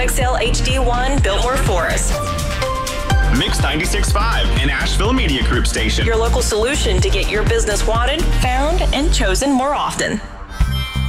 XL HD1, Biltmore Forest. Mix 96.5, an Asheville Media Group station. Your local solution to get your business wanted, found, and chosen more often.